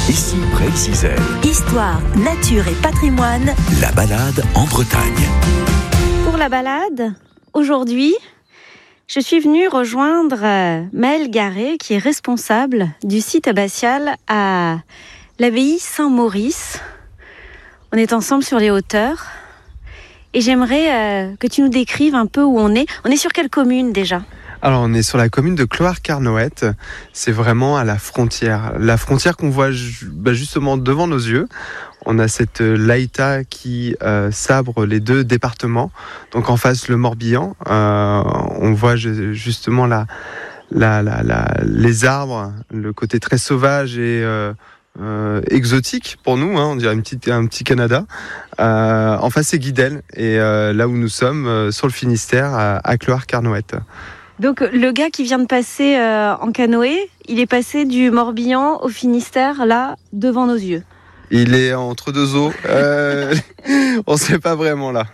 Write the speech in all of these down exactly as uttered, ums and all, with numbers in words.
Ici Brésil. Histoire, nature et patrimoine. La balade en Bretagne. Pour la balade, aujourd'hui, je suis venue rejoindre Maëlle Garret, qui est responsable du site abbatial à l'abbaye Saint-Maurice. On est ensemble sur les hauteurs et j'aimerais euh, que tu nous décrives un peu où on est. On est sur quelle commune déjà ? Alors on est sur la commune de Cloire-Carnoët, c'est vraiment à la frontière. La frontière qu'on voit ju- bah justement devant nos yeux. On a cette laïta qui euh, sabre les deux départements. Donc en face le Morbihan, euh, on voit ju- justement la, la, la, la, les arbres, le côté très sauvage et euh, euh, exotique pour nous, hein, on dirait une petite, un petit Canada. Euh, en face c'est Guidel et euh, là où nous sommes, euh, sur le Finistère, à, à Cloire-Carnoët. Donc le gars qui vient de passer euh, en canoë, il est passé du Morbihan au Finistère, là, devant nos yeux. Il est entre deux eaux, euh, on ne sait pas vraiment là.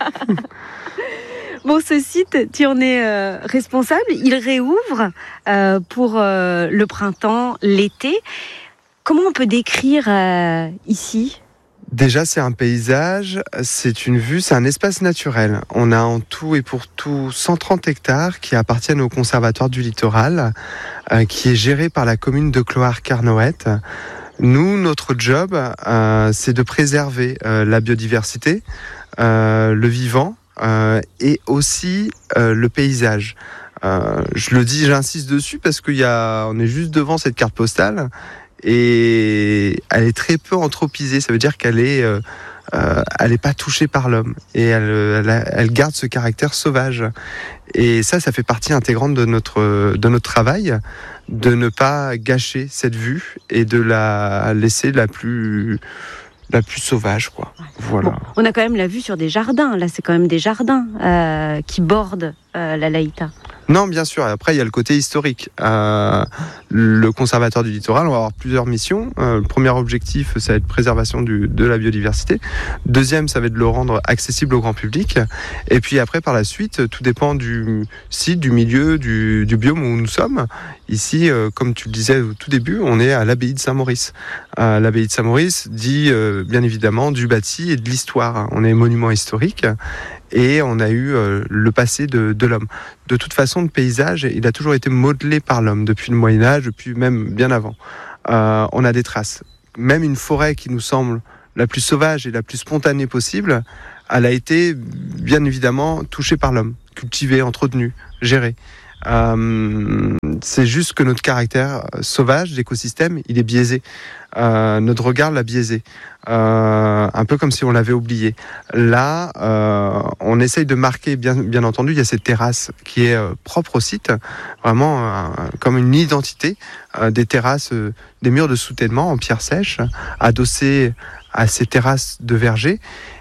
Bon, ce site, tu en es euh, responsable, il réouvre euh, pour euh, le printemps, l'été. Comment on peut décrire euh, ici ? Déjà, c'est un paysage, c'est une vue, c'est un espace naturel. On a en tout et pour tout cent trente hectares qui appartiennent au Conservatoire du Littoral, euh, qui est géré par la commune de Cloire-Carnoët. Nous, notre job, euh, c'est de préserver euh, la biodiversité, euh, le vivant euh, et aussi euh, le paysage. Euh, je le dis, j'insiste dessus parce qu'il y a, on est juste devant cette carte postale. Et elle est très peu anthropisée, ça veut dire qu'elle est, euh, euh, elle est pas touchée par l'homme et elle, elle, elle garde ce caractère sauvage. Et ça, ça fait partie intégrante de notre de notre travail, de ne pas gâcher cette vue et de la laisser la plus la plus sauvage, quoi. Voilà. Bon, on a quand même la vue sur des jardins. Là, c'est quand même des jardins euh, qui bordent euh, la laïta. Non, bien sûr. Après, il y a le côté historique. Euh, le Conservatoire du Littoral, on va avoir plusieurs missions. Euh, le premier objectif, ça va être préservation du, de la biodiversité. Deuxième, ça va être de le rendre accessible au grand public. Et puis après, par la suite, tout dépend du site, du milieu, du, du biome où nous sommes. Ici, euh, comme tu le disais au tout début, on est à l'abbaye de Saint-Maurice. Euh, l'abbaye de Saint-Maurice dit, euh, bien évidemment, du bâti et de l'histoire. On est monument historique. Et on a eu euh, le passé de, de l'homme. De toute façon, le paysage, il a toujours été modelé par l'homme, depuis le Moyen-Âge, depuis même bien avant. Euh, on a des traces. Même une forêt qui nous semble la plus sauvage et la plus spontanée possible, elle a été, bien évidemment, touchée par l'homme, cultivée, entretenue, gérée. Euh, c'est juste que notre caractère sauvage d'écosystème, il est biaisé. Euh, notre regard l'a biaisé. Euh, un peu comme si on l'avait oublié. Là, euh, on essaye de marquer, bien, bien entendu, il y a cette terrasse qui est euh, propre au site, vraiment euh, comme une identité, euh, des terrasses, euh, des murs de soutènement en pierre sèche, adossés à ces terrasses de verger,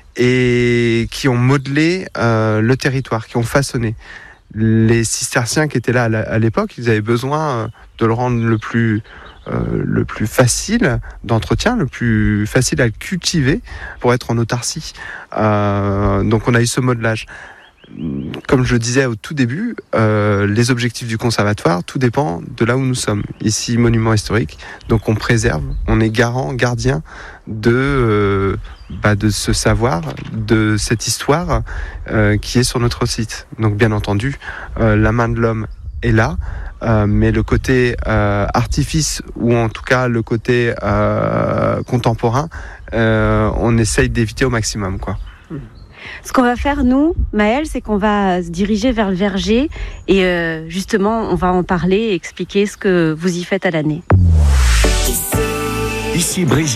et qui ont modelé euh, le territoire, qui ont façonné. Les cisterciens qui étaient là à l'époque, ils avaient besoin de le rendre le plus, euh, le plus facile d'entretien, le plus facile à cultiver pour être en autarcie. Euh, donc on a eu ce modelage. Comme je le disais au tout début, euh, les objectifs du conservatoire, tout dépend de là où nous sommes. Ici, monument historique, donc on préserve, on est garant, gardien de, euh, bah, de ce savoir, de cette histoire euh, qui est sur notre site. Donc bien entendu, euh, la main de l'homme est là, euh, mais le côté euh, artifice, ou en tout cas le côté euh, contemporain, euh, on essaye d'éviter au maximum, quoi. Ce qu'on va faire, nous, Maëlle, c'est qu'on va se diriger vers le verger et euh, justement, on va en parler et expliquer ce que vous y faites à l'année. Ici Brésil.